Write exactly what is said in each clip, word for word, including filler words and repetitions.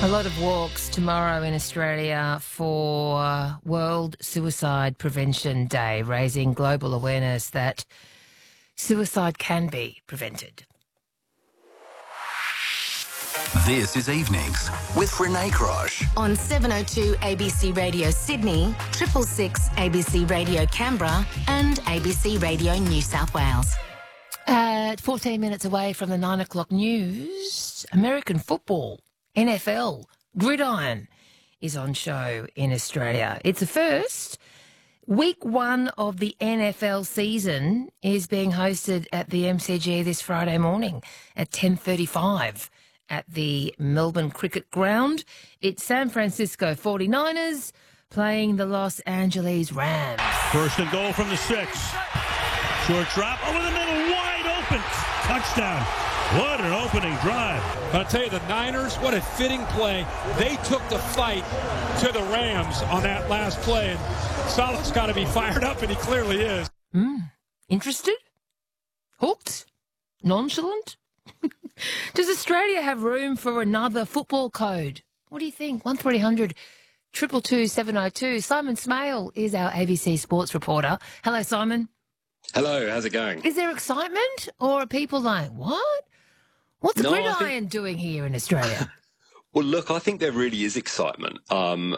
A lot of walks tomorrow in Australia for World Suicide Prevention Day, raising global awareness that suicide can be prevented. This is Evenings with Renee Crosh. On seven oh two A B C Radio Sydney, triple six A B C Radio Canberra and A B C Radio New South Wales. At fourteen minutes away from the nine o'clock news, American football, N F L, Gridiron is on show in Australia. It's a first. Week one of the N F L season is being hosted at the M C G this Friday morning at ten thirty-five at the Melbourne Cricket Ground. It's San Francisco forty-niners playing the Los Angeles Rams. First and goal from the six. Short drop over the middle, wide open. Touchdown. What an opening drive. But I'll tell you, the Niners, what a fitting play. They took the fight to the Rams on that last play. And Saleh's got to be fired up, and he clearly is. Mm. Interested? Hooked? Nonchalant? Does Australia have room for another football code? What do you think? one three hundred two two two seven oh two. Simon Smale is our A B C Sports reporter. Hello, Simon. Hello, how's it going? Is there excitement, or are people like, what? What's No, Gridiron think... doing here in Australia? Well, look, I think there really is excitement. Um,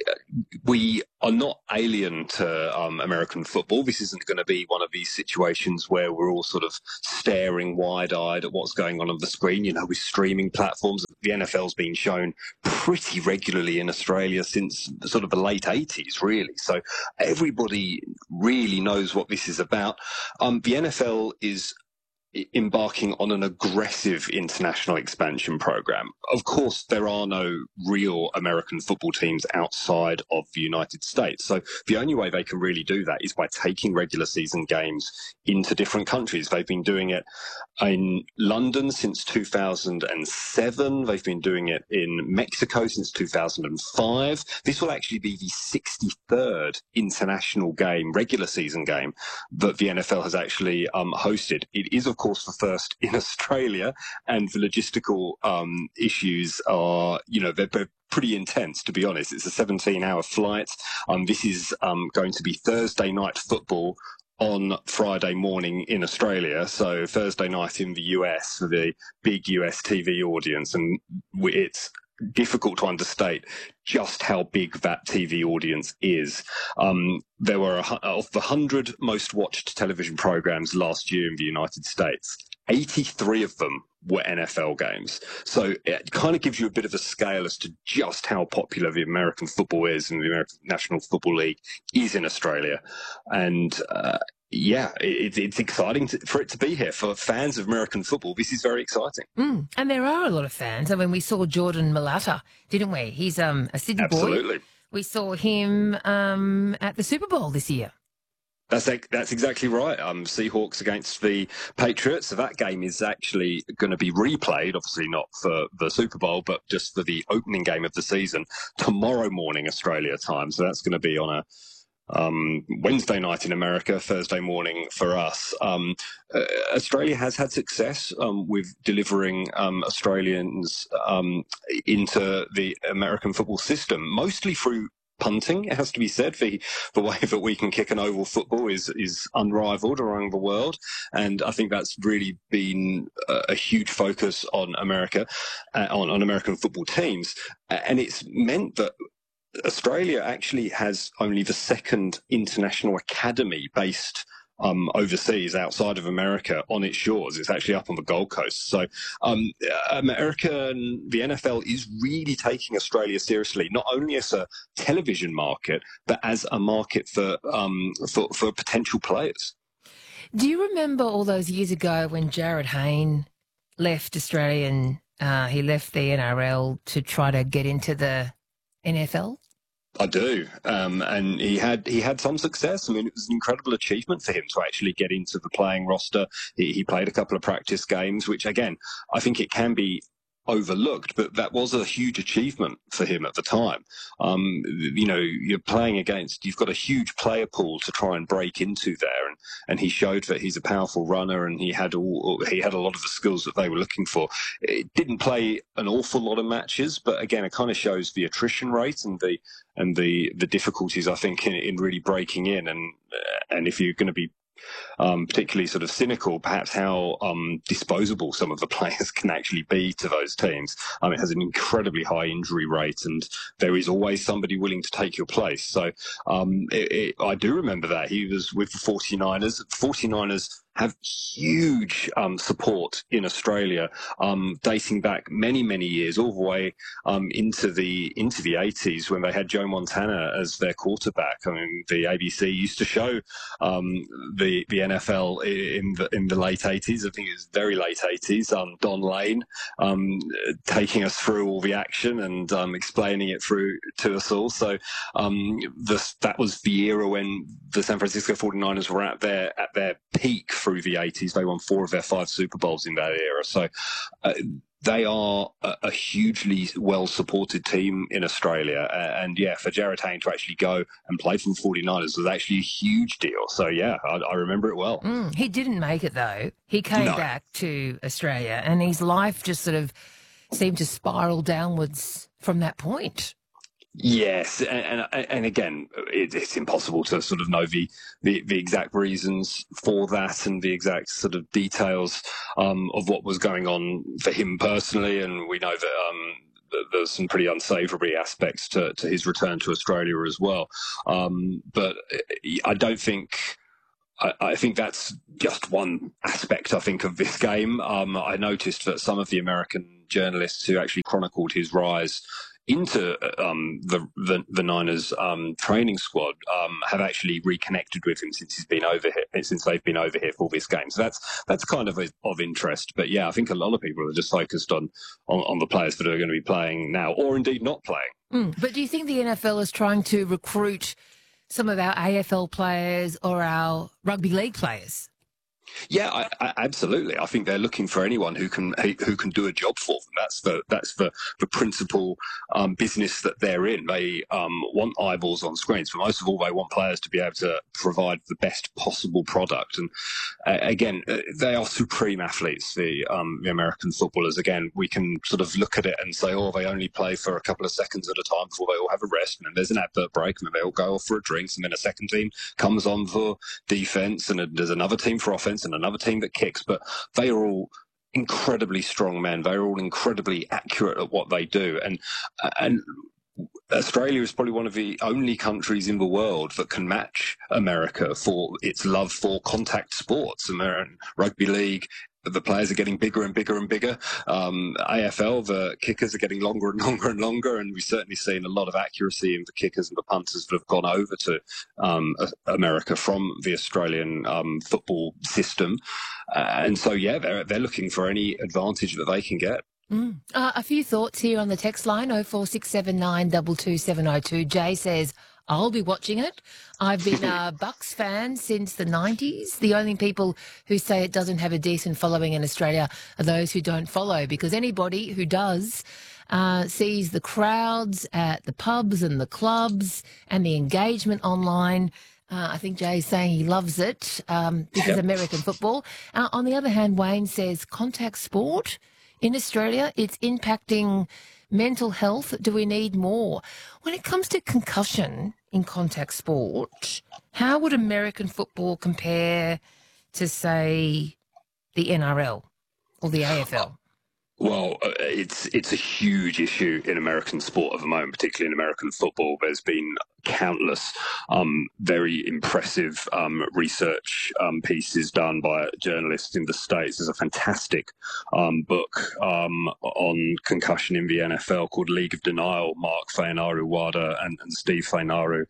we are not alien to um, American football. This isn't going to be one of these situations where we're all sort of staring wide-eyed at what's going on on the screen. You know, with streaming platforms, the N F L's been shown pretty regularly in Australia since sort of the late eighties, really. So everybody really knows what this is about. Um, the N F L is embarking on an aggressive international expansion program. Of course, there are no real American football teams outside of the United States. So the only way they can really do that is by taking regular season games into different countries. They've been doing it in London since two thousand seven. They've been doing it in Mexico since two thousand five. This will actually be the sixty-third international game, regular season game, that the N F L has actually um, hosted. It is, of course, the first in Australia, and the logistical um, issues are, you know, they're, they're pretty intense, to be honest. It's a seventeen-hour flight. Um, this is um, going to be Thursday night football on Friday morning in Australia, so Thursday night in the U S for the big U S T V audience, and it's difficult to understate just how big that T V audience is. Um, there were, a, of the one hundred most watched television programs last year in the United States, eighty-three of them were N F L games. So it kind of gives you a bit of a scale as to just how popular the American football is, and the American National Football League is in Australia. And uh, yeah, it, it's exciting to, for it to be here. For fans of American football, this is very exciting. Mm. And there are a lot of fans. I mean, we saw Jordan Mailata, didn't we? He's um, a Sydney boy. Absolutely. We saw him um, at the Super Bowl this year. That's that's exactly right. Um, Seahawks against the Patriots. So that game is actually going to be replayed, obviously not for the Super Bowl, but just for the opening game of the season tomorrow morning, Australia time. So that's going to be on a um, Wednesday night in America, Thursday morning for us. Um, uh, Australia has had success um, with delivering um, Australians um, into the American football system, mostly through punting, it has to be said. The, the way that we can kick an oval football is is unrivaled around the world, and I think that's really been a, a huge focus on America, uh, on, on American football teams, and it's meant that Australia actually has only the second international academy based Um, overseas, outside of America, on its shores. It's actually up on the Gold Coast. So um, America and the N F L is really taking Australia seriously, not only as a television market, but as a market for um, for, for potential players. Do you remember all those years ago when Jared Hayne left Australia and uh, he left the N R L to try to get into the N F L? I do, um, and he had he had some success. I mean, it was an incredible achievement for him to actually get into the playing roster. He, he played a couple of practice games, which again, I think it can be overlooked, but that was a huge achievement for him at the time. Um, you know, you're playing against, you've got a huge player pool to try and break into there, and, and he showed that he's a powerful runner, and he had all, he had a lot of the skills that they were looking for. It didn't play an awful lot of matches, but again, it kind of shows the attrition rate and the and the the difficulties, I think, in, in really breaking in, and and if you're going to be Um, particularly sort of cynical, perhaps how um, disposable some of the players can actually be to those teams. Um, it has an incredibly high injury rate, and there is always somebody willing to take your place. So um, it, it, I do remember that. He was with the forty-niners. forty-niners have huge um, support in Australia, um, dating back many, many years, all the way um, into the into the eighties when they had Joe Montana as their quarterback. I mean, the A B C used to show um, the the N F L in the in the late eighties. I think it was very late eighties. Um, Don Lane um, taking us through all the action and um, explaining it through to us all. So um, this, that was the era when the San Francisco forty-niners were at their at their peak. Through the eighties, they won four of their five Super Bowls in that era. So uh, they are a, a hugely well-supported team in Australia. Uh, and, yeah, for Jarryd Hayne to actually go and play for the forty-niners was actually a huge deal. So, yeah, I, I remember it well. Mm, he didn't make it, though. He came No. back to Australia, and his life just sort of seemed to spiral downwards from that point. Yes, and and, and again, it, it's impossible to sort of know the, the, the exact reasons for that and the exact sort of details um, of what was going on for him personally. And we know that um, th- there's some pretty unsavoury aspects to, to his return to Australia as well. Um, but I don't think. I, I think that's just one aspect, I think, of this game. Um, I noticed that some of the American journalists who actually chronicled his rise into um, the, the the Niners um, training squad um, have actually reconnected with him since he's been over here, since they've been over here for this game. So that's that's kind of a, of interest. But yeah, I think a lot of people are just focused on, on on the players that are going to be playing now, or indeed not playing. Mm. But do you think the N F L is trying to recruit some of our A F L players or our rugby league players? Yeah, I, I, absolutely. I think they're looking for anyone who can who can do a job for them. That's the that's the the principal um, business that they're in. They um, want eyeballs on screens, but most of all, they want players to be able to provide the best possible product. And uh, again, uh, they are supreme athletes. The um, the American footballers. Again, we can sort of look at it and say, oh, they only play for a couple of seconds at a time before they all have a rest, and then there's an advert break, and then they all go off for a drink, and then a second team comes on for defense, and there's another team for offense, and another team that kicks. But they are all incredibly strong men. They're all incredibly accurate at what they do, and and Australia is probably one of the only countries in the world that can match America for its love for contact sports. American rugby league, the players are getting bigger and bigger and bigger. Um, A F L, the kickers are getting longer and longer and longer, and we've certainly seen a lot of accuracy in the kickers and the punters that have gone over to um, America from the Australian um, football system. Uh, and so, yeah, they're, they're looking for any advantage that they can get. Mm. Uh, a few thoughts here on the text line, oh four six seven nine two two seven oh two. Jay says, I'll be watching it. I've been a Bucks fan since the nineties. The only people who say it doesn't have a decent following in Australia are those who don't follow, because anybody who does uh, sees the crowds at the pubs and the clubs and the engagement online. Uh, I think Jay's saying he loves it. Um, this is American football. Uh, on the other hand, Wayne says contact sport in Australia, it's impacting mental health. Do we need more? When it comes to concussion in contact sport, how would American football compare to, say, the N R L or the A F L? Well, uh, it's it's a huge issue in American sport at the moment, particularly in American football. There's been countless um, very impressive um, research um, pieces done by journalists in the States. There's a fantastic um, book um, on concussion in the N F L called League of Denial. Mark Fainaru-Wada and, and Steve Fainaru.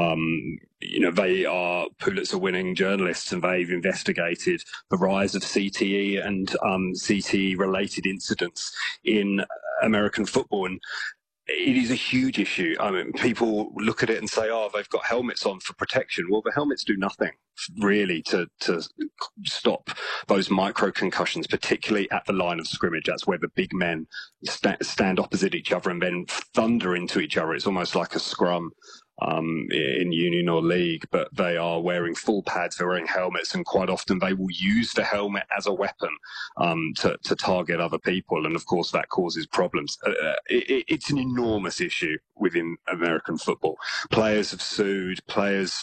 Um, you know, they are Pulitzer-winning journalists, and they've investigated the rise of C T E and um, C T E-related incidents in American football. And it is a huge issue. I mean, people look at it and say, oh, they've got helmets on for protection. Well, the helmets do nothing really to, to stop those micro concussions, particularly at the line of scrimmage. That's where the big men st- stand opposite each other and then thunder into each other. It's almost like a scrum um, in union or league, but they are wearing full pads, they're wearing helmets, and quite often they will use the helmet as a weapon um, to, to target other people. And of course, that causes problems. Uh, it, it's an enormous issue within American football. Players have sued, players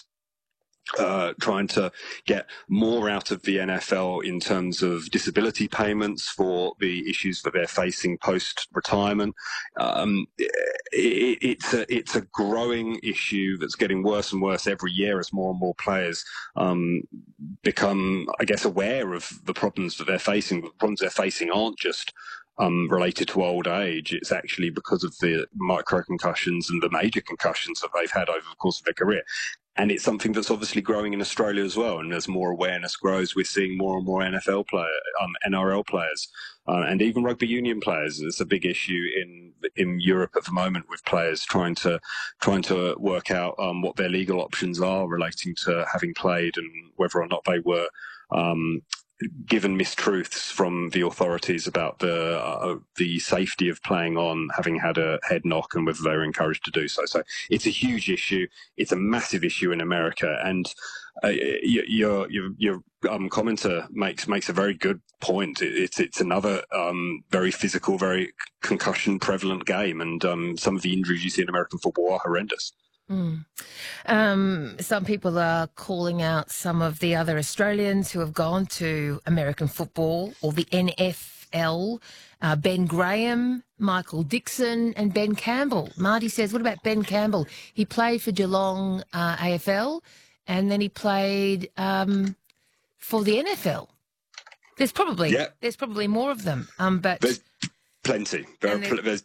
Uh, trying to get more out of the N F L in terms of disability payments for the issues that they're facing post-retirement. Um, it, it's a it's a growing issue that's getting worse and worse every year as more and more players um, become, I guess, aware of the problems that they're facing. The problems they're facing aren't just Um, related to old age. It's actually because of the micro concussions and the major concussions that they've had over the course of their career. And it's something that's obviously growing in Australia as well. And as more awareness grows, we're seeing more and more N F L players, um, N R L players, uh, and even rugby union players. It's a big issue in in Europe at the moment with players trying to trying to work out um, what their legal options are relating to having played and whether or not they were Um, given mistruths from the authorities about the uh, the safety of playing on, having had a head knock, and whether they were encouraged to do so. So it's a huge issue. It's a massive issue in America, and uh, your your your um, commenter makes makes a very good point. It's it's another um, very physical, very concussion prevalent game, and um, some of the injuries you see in American football are horrendous. Mm. Um, some people are calling out some of the other Australians who have gone to American football or the N F L, uh, Ben Graham, Michael Dixon and Ben Campbell. Marty says, what about Ben Campbell? He played for Geelong uh, A F L and then he played um, for the N F L. There's probably, yeah. there's probably more of them. Um, but There's- Plenty. There are, there's